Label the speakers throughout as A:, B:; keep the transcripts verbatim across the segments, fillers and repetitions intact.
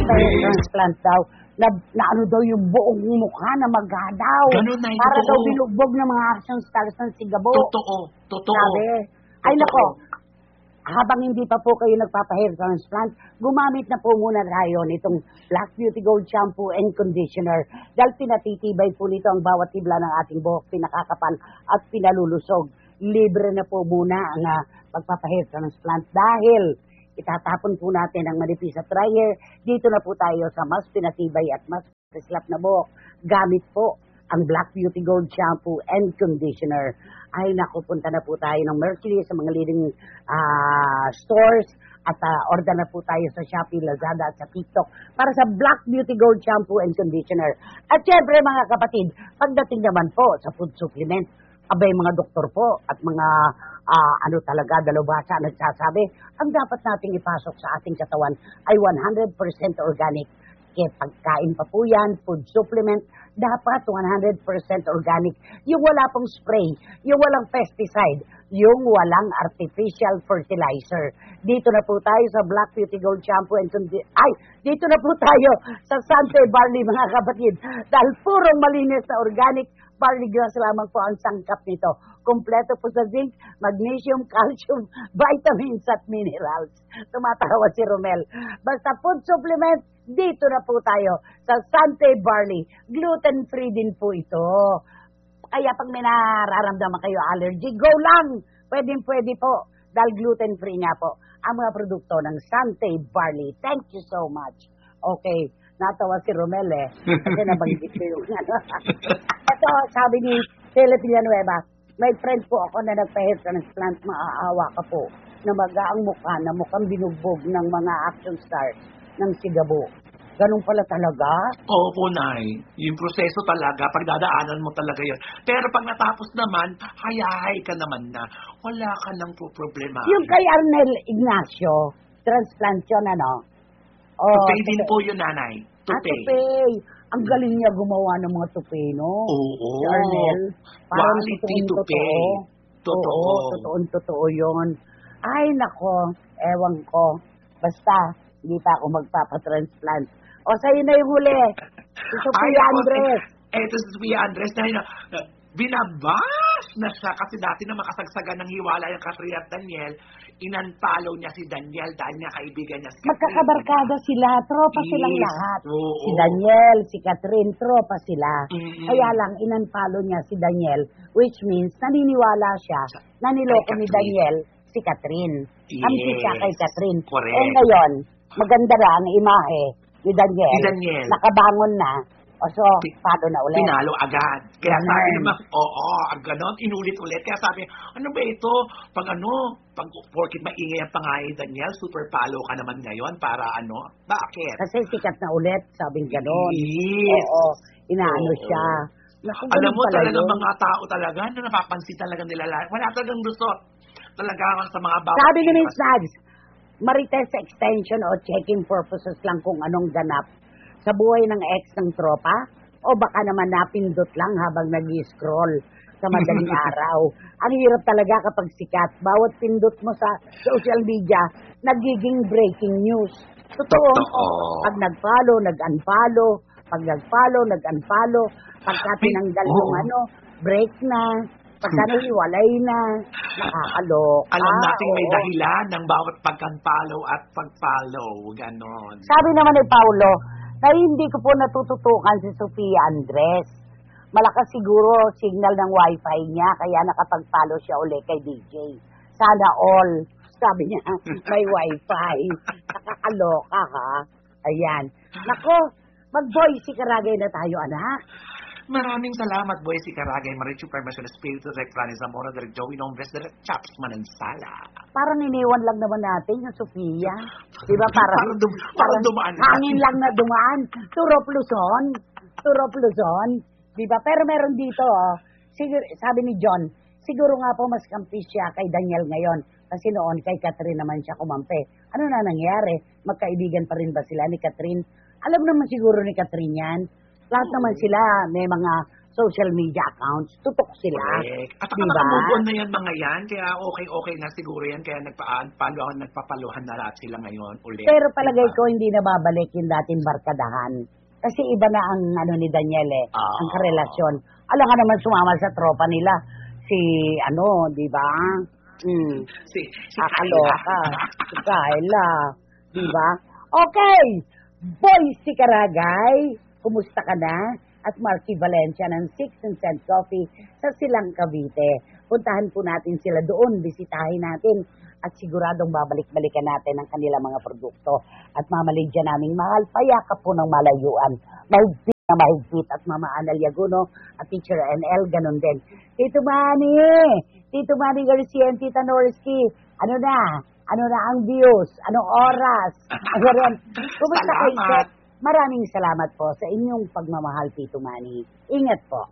A: hair transplant daw. Na, na ano daw yung buong mukha na magadaw.
B: Ganun na,
A: para
B: totoo.
A: daw binugbog ng mga action stars ng Sigabo.
B: Totoo, totoo.
A: Sabi. Ay
B: Totoo.
A: nako, habang hindi pa po kayo nagpapa-hair transplant, gumamit na po muna tayo nitong Black Beauty Gold Shampoo and Conditioner dahil pinatitibay po nito ang bawat tibla ng ating buhok, pinakakapal at pinalulusog. Libre na po muna ang uh, pagpapa-hair transplant dahil itatapon po natin ang manipis at dry hair. Dito na po tayo sa mas pinatibay at mas sislap na buhok. Gamit po ang Black Beauty Gold Shampoo and Conditioner. Ay naku, punta na po tayo ng Mercury sa mga leading uh, stores at uh, order na po tayo sa Shopee, Lazada at sa TikTok para sa Black Beauty Gold Shampoo and Conditioner. At syempre mga kapatid, pagdating naman po sa food supplement, abay mga doktor po at mga uh, ano talaga, dalubhasa nagsasabi, ang dapat nating ipasok sa ating katawan ay one hundred percent organic. Kaya pagkain pa po yan, food supplement, dapat one hundred percent organic. Yung wala pong spray, yung walang pesticide, yung walang artificial fertilizer. Dito na po tayo sa Black Beauty Gold Shampoo and Conditioner. Ay, dito na po tayo sa Sante Barley mga kapatid. Dahil purong malinis na organic barley grass lamang po ang sangkap nito. Kompleto po sa zinc, magnesium, calcium, vitamins at minerals. Tumatawa si Romel. Basta food supplement, dito na po tayo sa Sante Barley. Gluten-free din po ito. Kaya pag may nararamdaman kayo allergy, go lang! Pwedeng-pwede po. Dahil gluten-free nga po ang mga produkto ng Sante Barley. Thank you so much. Okay, natawa si Romel eh. Kasi nabanggit ko yung ano. Ito, sabi ni Philip Villanueva, may friend po ako na nagpa-hair transplant, maaawa ka po na magaang mukha na mukhang binugbog ng mga action stars ng Sigabo. Ganun pala talaga?
B: Oo po, Nay. Yung proseso talaga, pagdadaanan mo talaga yun. Pero pag natapos naman, hayahay ka naman na. Wala ka nang problema.
A: Yung kay Arnel Ignacio, transplant yun, ano?
B: Oh, tupay din po yun, Nanay. Tupay.
A: Ah, tupay. Ang galing niya gumawa ng mga tupay, no?
B: Oo.
A: Si Arnel.
B: Quality tupay. Totoo.
A: Oo, totoong-totoo yun. Ay, nako. Ewan ko. Basta, hindi pa ako magpapatransplant. O, sa'yo na yung huli. Si Sofia Andres.
B: Eh, ito si Sofia Andres na yun. Binabash na siya kasi dati na makasagsagan ng hiwala yung Catherine at Daniel, inunfollow niya si Daniel dahil niya kaibigan niya si Catherine.
A: Magkakabarkada sila, tropa
B: yes.
A: silang lahat.
B: Oo.
A: Si Daniel, si Catherine, tropa sila.
B: Mm-hmm.
A: Kaya lang, inunfollow niya si Daniel, which means naniniwala siya na niloko ni Daniel si Catherine.
B: Yes.
A: Kampi siya kay Catherine.
B: Correct.
A: Eh ngayon, maganda na ang imahe ni Daniel.
B: Ni Daniel.
A: Nakabangon na. O so, pado na ulit.
B: Pinalo agad. Kaya
A: Ganun.
B: sabi naman, oo, ang ganon, inulit ulit. Kaya sabi, ano ba ito? Pag ano, pag porkit maingay ang pangalan Daniel, super palo ka naman ngayon para ano? Bakit?
A: Kasi sikat na ulit, sabing ganon.
B: Yes.
A: Oo, inaano
B: Oo.
A: siya. Naku,
B: Alam mo
A: pala
B: talaga
A: yun.
B: mga tao talaga na napapansin talaga nila. Wala talagang gusto. Talaga sa mga bawat.
A: Sabi ni Miss Nags, marites extension o checking purposes lang kung anong ganap sa buhay ng ex ng tropa o baka naman napindot lang habang nag-scroll sa madaling araw. Ang hirap talaga kapag sikat. Bawat pindot mo sa social media, nagiging breaking news. Totoo.
B: Totoo.
A: Pag nag-follow, nag-unfollow. Pag nag-follow, nag-unfollow. Pagka tinanggal yung
B: oh.
A: ano, break na. Pagka nahiwalay na. Nakakaloka.
B: Alam natin may
A: Oo.
B: dahilan ng bawat pag-unfollow at pag-follow. Ganon.
A: Sabi naman ni Paulo, na hindi ko po natututukan si Sofia Andres. Malakas siguro signal ng wifi niya, kaya nakapag-follow siya uli kay D J. Sana all. Sabi niya, may wifi. Nakakaloka ha. Ayan. Nako, mag-voice Karagay na tayo, anak.
B: Maraming salamat, Boy si Karagay, Marichu Permission, Espiritu, Direct Franis, Zamora, Direct Joey, Nombres, Direct Chaps, Manansala.
A: Parang iniwan lang naman natin yung Sofia. Di ba? Parang,
B: parang, dum, parang dumaan.
A: Hangin lang na dumaan. Turop Luzon. Turop Luzon. Di ba? Pero meron dito, oh, siguro, sabi ni John, siguro nga po mas kampi siya kay Daniel ngayon. Kasi noon kay Catherine naman siya kumampi. Ano na nangyari? Magkaibigan pa rin ba sila ni Catherine? Alam naman siguro ni Catherine yan. Lahat naman sila may mga social media accounts, tutok sila.
B: Correct. At saka
A: Diba?
B: nakamove on na yan mga yan, kaya okay-okay na siguro yan, kaya nagpa-paluhan, nagpapaluhan na lahat sila ngayon ulit.
A: Pero palagay
B: Diba?
A: ko hindi na babalik yung dating barkadahan. Kasi iba na ang ano ni Daniel eh,
B: Ah.
A: ang karelasyon. Alam ka naman sumama sa tropa nila, si ano, di ba? Hmm.
B: Si, si
A: Kakaloka. Si Kyla. Di ba? Okay. Boy si Karagay. Kumusta ka na? At Marky Valencia ng Six and Cent Coffee sa Silang Cavite. Puntahan po natin sila doon. Bisitahin natin. At siguradong babalik-balikan natin ang kanilang mga produkto. At mamaligyan naming mahal. Payakap po ng malayuan. Mahigpit na mahigpit. At Mama Ana Liaguno at Teacher N L. Ganun din. Tito Manny! Tito Manny Garcia and Tita Norsky. Ano na? Ano na ang views? Anong oras? Ano rin? Kumusta kayo?
B: Salamat.
A: Maraming salamat po sa inyong pagmamahal, Tito Manny. Ingat po.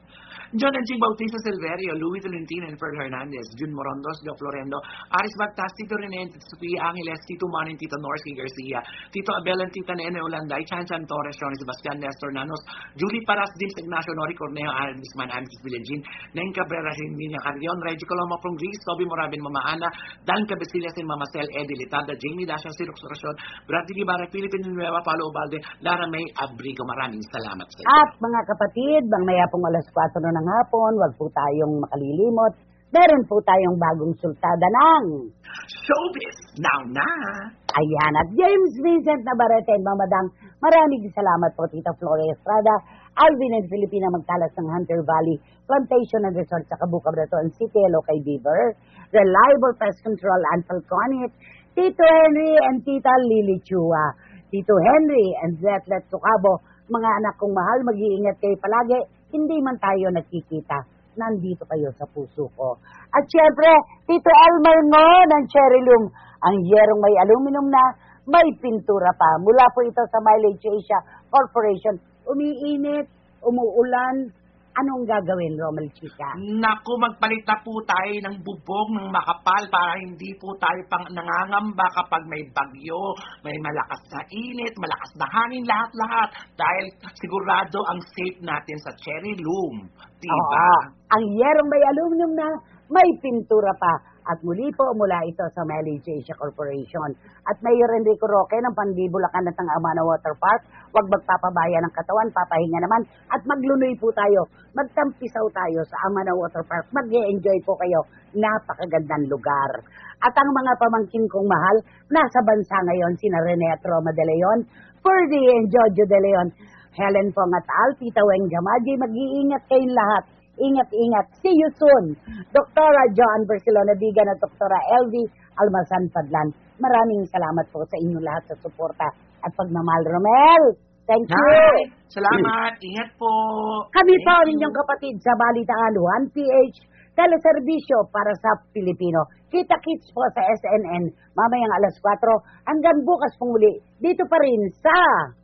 B: John and Ching Bautista Silverio, Louis Tolentino and Fred Hernandez, Jun Morondos, Jo Florendo, Aris Bagtas, Tito Rene, Tito Sofia Angeles, Tito Manin, Tito Norsky Garcia, Tito Abel and Tita Nene Ulanday, Chan Chan Torres, Ronnie Sebastian, Nestor Nanos, Julie Paras, Dims Ignacio, Nori Cornejo, Aaron Bisman, Amicis Villagin, Neng Cabrera, Jimenez Carrion, Reggie Coloma from Greece, Toby Morabin, Mama Ana, Dan Cabesilas and Mama Cel, Eddie Litada, Jamie Dasha, Sirux Rasyon, Bradley Ibarra, Philippine Nueva, Paulo Ubalde, Lara May Abrigo. Maraming salamat sa inyo.
A: At mga kapatid, bang maya pong alas kwatro ng hapon, wag po tayong makalilimot. Meron po tayong bagong sultada ng
B: Showbiz! Now na!
A: Ayan, at James Vincent Navarrete and Mamadang, maraming salamat po Tita Flora Estrada, Alvin and Filipina Magtalas ng Hunter Valley, Plantation and Resort sa Cabuca, Braton City, hello kay Beaver, Reliable Pest Control and Falconit, Tito Henry and Tita Lily Chua, Tito Henry and Zetlet Sucabo, mga anak kong mahal, mag-iingat kayo palagi, hindi man tayo nakikita, nandito kayo sa puso ko. At syempre, Tito Elmer Ngo ng Cherry Loom, ang yerong may aluminum na, may pintura pa. Mula po ito sa Mileage Asia Corporation. Umiinit, umuulan, anong gagawin, Romel Chica?
B: Naku, magpalit na po tayo ng bubog ng makapal para hindi po tayo pang nangangamba kapag may bagyo, may malakas na init, malakas na hangin, lahat-lahat. Dahil sigurado ang safe natin sa Cherry Loom. Diba?
A: Oo. Ang yerong may aluminum na, may pintura pa. At muli po mula ito sa Mileage Asia Corporation. At Mayor Enrico Roque ng Pandibulacan at ng Amana Water Park, huwag magpapabaya ng katawan, papahinga naman, at maglunoy po tayo. Magtampisaw tayo sa Amana Water Park. Mag-e-enjoy po kayo. Napakagandang lugar. At ang mga pamangkin kong mahal, nasa bansa ngayon, sina Rene at Roma de Leon, Ferdy and Jojo de Leon, Helen Fong at Al, Tita Weng Jamaji, mag-iingat kayong lahat. Ingat-ingat. See you soon. Doktora Joan Barcelona Digan at Doktora L V Almasan Padlan. Maraming salamat po sa inyong lahat sa suporta at pagmamahal. Romel, thank you.
B: Hi. Salamat. Ingat po.
A: Kami
B: Thank
A: po ang
B: you.
A: inyong kapatid sa Balitaan one P H Teleserbisyo para sa Pilipino. Kita-kits po sa S N N mamayang alas kwatro hanggang bukas pong muli. Dito pa rin sa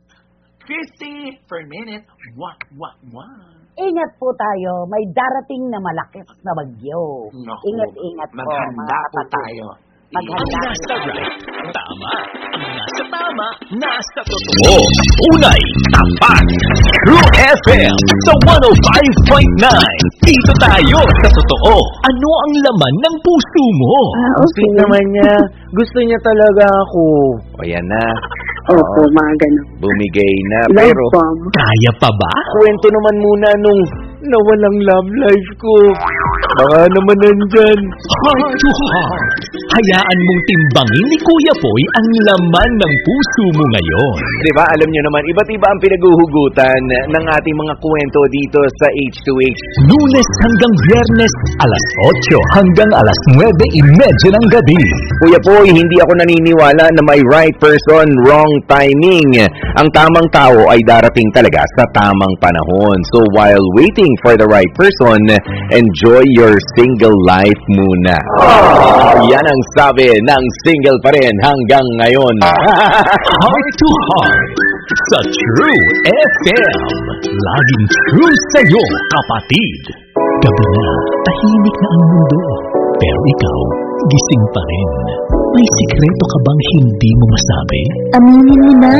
B: Christy, for a minute. Wah, wah, wah.
A: Ingat po tayo, may darating na malakas na bagyo.
B: Naku,
A: Ingat-ingat po.
B: Maghanda
A: mga
B: po
A: kapatid.
B: tayo.
A: Maghanda.
C: Nasa right, tama. Nasa tama, nasa totoo. Unay, tapat. True F M sa one oh five point nine. Dito tayo sa totoo. Ano ang laman ng puso mo?
A: Ah,
D: Sweet naman niya. Gusto niya talaga ako. O yan na.
E: Opo, mga ganun.
D: Bumigay na.
E: Love
D: Pero
E: bomb.
C: Kaya pa ba?
D: kwento naman muna nung nawalang love life ko. Baka naman nandyan.
C: Heart to heart. Hayaan mong timbangin ni Kuya Poy ang laman ng puso mo ngayon.
D: Di ba, alam niyo naman, iba't iba ang pinaguhugutan ng ating mga kwento dito sa H two H.
C: Lunes hanggang Biyernes, alas otso hanggang alas nuwebe imedya ng gabi.
D: Kuya Poy, hindi ako naniniwala na may right person, wrong timing. Ang tamang tao ay darating talaga sa tamang panahon. So while waiting for the right person, enjoy your single life muna. Yan ang sabi ng single pa rin hanggang ngayon.
C: Heart to heart sa True F M. Laging true sa'yo, kapatid. Gabi na, tahimik na ang mundo. Pero ikaw, gising pa rin. May sikreto ka bang hindi mo masabi?
E: Aminin mo na.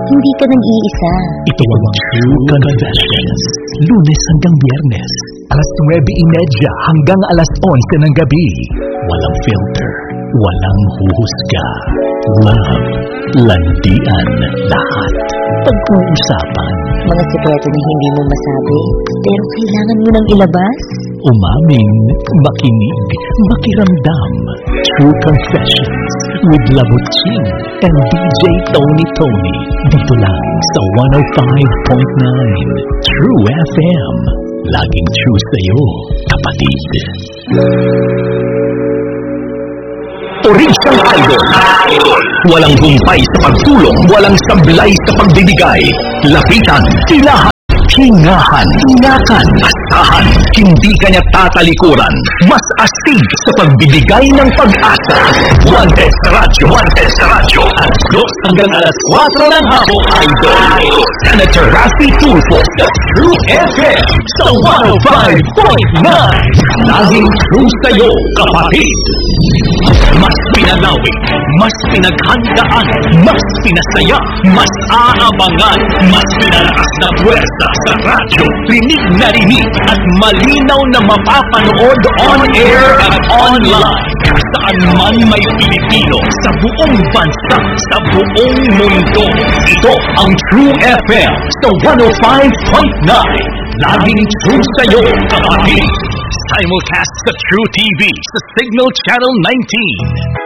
F: Hindi ka nag-iisa.
C: Ito ang True Confessions. Lunes hanggang Biyernes, alas nuwebe trenta hanggang alas onse ng gabi. Walang filter, walang huhusga. Love, landian, lahat. Pag-uusapan.
F: Mga sikreto na hindi mo masabi, pero kailangan mo nang ilabas.
C: Umaming, makinig, makiramdam. True Confessions with Labuching and D J Tony Tony. Dito lang sa one oh five point nine True F M. Laging true sa'yo, kapatid. Original Idol. Walang humpay sa pagtulong, walang sablay sa pagbibigay. Lapitan, tilahan, hingahan, ingakan, asahan. Hindi kanya tatalikuran. Mas astig sa pagbibigay ng pag-asa. Wanted sa radyo, wanted sa radyo. At close hanggang alas kwatro ng hapon, Idol. Senator Rafi Tulfo sa True F M sa one oh five point nine. Laging true sa'yo, kapatid. Mas pinanawi, mas pinaghandaan, mas pinasaya, mas aabangan, mas pinalakas na pwersa sa radyo. Rinig na rinig at malinaw na mapapanood on air at online. Saan man may Pilipino, sa buong bansa, sa buong mundo. Ito ang True F M sa one oh five point nine. Laging true sa'yo, kapatid. Simulcast sa True T V sa Signal Channel nineteen.